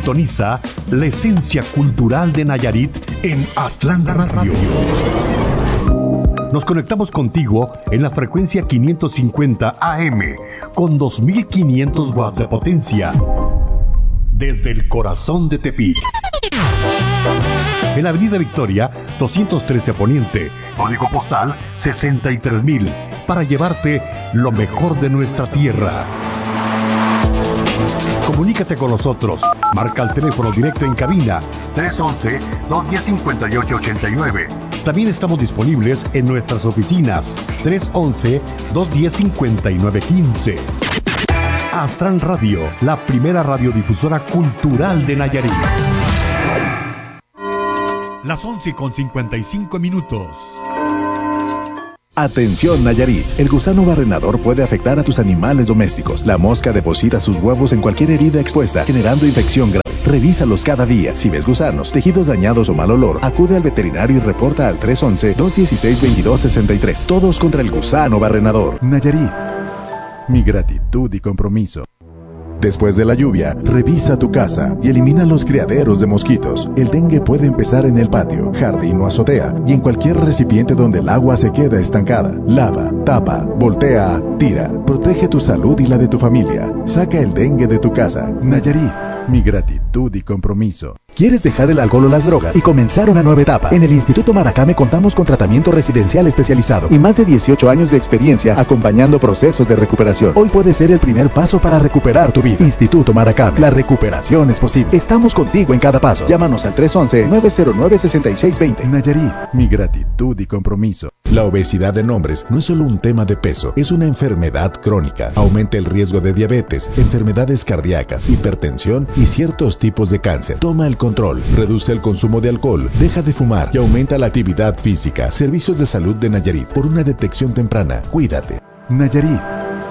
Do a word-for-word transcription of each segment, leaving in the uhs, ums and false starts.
Sintoniza la esencia cultural de Nayarit en Aztlán Radio. Nos conectamos contigo en la frecuencia quinientos cincuenta A M con dos mil quinientos watts de potencia desde el corazón de Tepic. En la Avenida Victoria, doscientos trece Poniente, código postal sesenta y tres mil, para llevarte lo mejor de nuestra tierra. Comunícate con nosotros. Marca el teléfono directo en cabina tres once, dos diez, cincuenta y ocho ochenta y nueve. También estamos disponibles en nuestras oficinas tres once, dos diez, cincuenta y nueve quince. Aztlán Radio, la primera radiodifusora cultural de Nayarit. Las once con cincuenta y cinco minutos. Atención Nayarit, el gusano barrenador puede afectar a tus animales domésticos. La mosca deposita sus huevos en cualquier herida expuesta, generando infección grave. Revísalos cada día. Si ves gusanos, tejidos dañados o mal olor, acude al veterinario y reporta al tres once, dos dieciséis, veintidós sesenta y tres. Todos contra el gusano barrenador. Nayarit, mi gratitud y compromiso. Después de la lluvia, revisa tu casa y elimina los criaderos de mosquitos. El dengue puede empezar en el patio, jardín o azotea y en cualquier recipiente donde el agua se queda estancada. Lava, tapa, voltea, tira. Protege tu salud y la de tu familia. Saca el dengue de tu casa. Nayarit, mi gratitud y compromiso. ¿Quieres dejar el alcohol o las drogas y comenzar una nueva etapa? En el Instituto Maracame contamos con tratamiento residencial especializado y más de dieciocho años de experiencia acompañando procesos de recuperación. Hoy puede ser el primer paso para recuperar tu vida. Instituto Maracame, la recuperación es posible. Estamos contigo en cada paso. Llámanos al tres once, nueve cero nueve, seis seis dos cero. Nayarit, mi gratitud y compromiso. La obesidad en hombres no es solo un tema de peso, es una enfermedad crónica. Aumenta el riesgo de diabetes, enfermedades cardíacas, hipertensión y ciertos tipos de cáncer. Toma el control, reduce el consumo de alcohol, deja de fumar y aumenta la actividad física. Servicios de salud de Nayarit, por una detección temprana. Cuídate. Nayarit,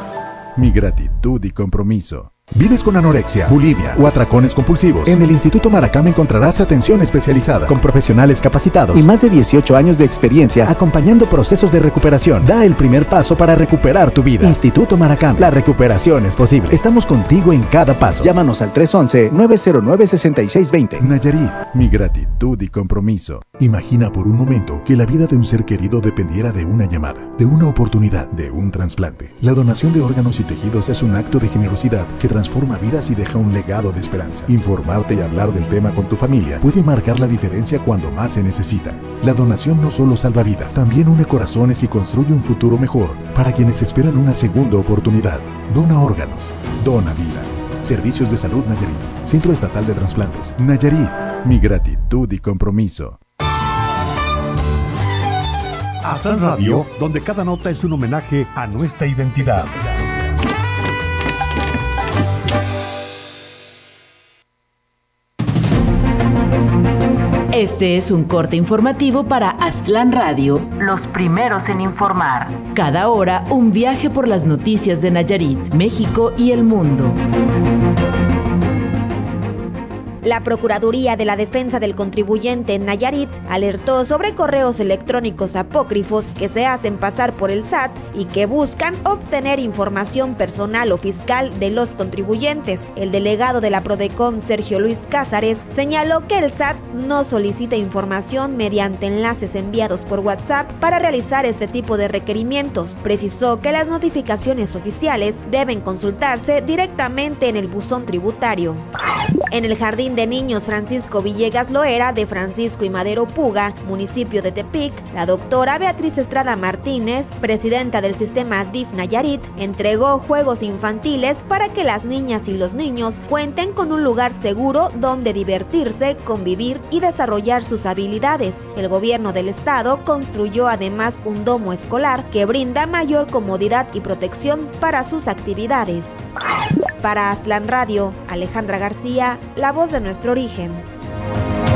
mi gratitud y compromiso. ¿Vives con anorexia, bulimia o atracones compulsivos? En el Instituto Maracame encontrarás atención especializada con profesionales capacitados y más de dieciocho años de experiencia acompañando procesos de recuperación. Da el primer paso para recuperar tu vida. Instituto Maracame, la recuperación es posible. Estamos contigo en cada paso. Llámanos al tres once, nueve cero nueve, seis seis dos cero. Nayarit, mi gratitud y compromiso. Imagina por un momento que la vida de un ser querido dependiera de una llamada, de una oportunidad, de un trasplante. La donación de órganos y tejidos es un acto de generosidad que transforma vidas y deja un legado de esperanza. Informarte y hablar del tema con tu familia puede marcar la diferencia cuando más se necesita. La donación no solo salva vidas, también une corazones y construye un futuro mejor para quienes esperan una segunda oportunidad. Dona órganos, dona vida. Servicios de Salud Nayarit, Centro Estatal de Trasplantes. Nayarit, mi gratitud y compromiso. Aztlán Radio, donde cada nota es un homenaje a nuestra identidad. Este es un corte informativo para Aztlán Radio, los primeros en informar. Cada hora, un viaje por las noticias de Nayarit, México y el mundo. La Procuraduría de la Defensa del Contribuyente en Nayarit alertó sobre correos electrónicos apócrifos que se hacen pasar por el S A T y que buscan obtener información personal o fiscal de los contribuyentes. El delegado de la Prodecon, Sergio Luis Cázares, señaló que el S A T no solicita información mediante enlaces enviados por WhatsApp para realizar este tipo de requerimientos. Precisó que las notificaciones oficiales deben consultarse directamente en el buzón tributario. En el Jardín de Niños Francisco Villegas Loera de Francisco y Madero Puga, municipio de Tepic, la doctora Beatriz Estrada Martínez, presidenta del sistema D I F Nayarit, entregó juegos infantiles para que las niñas y los niños cuenten con un lugar seguro donde divertirse, convivir y desarrollar sus habilidades. El gobierno del estado construyó además un domo escolar que brinda mayor comodidad y protección para sus actividades. Para Aztlán Radio, Alejandra García, la voz de nuestro origen.